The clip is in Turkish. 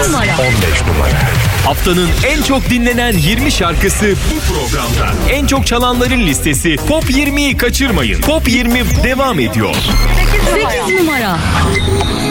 numara. 15 numara. Haftanın en çok dinlenen 20 şarkısı bu programda. En çok çalanların listesi Top 20'yi kaçırmayın. Top 20 devam ediyor. 8 numara.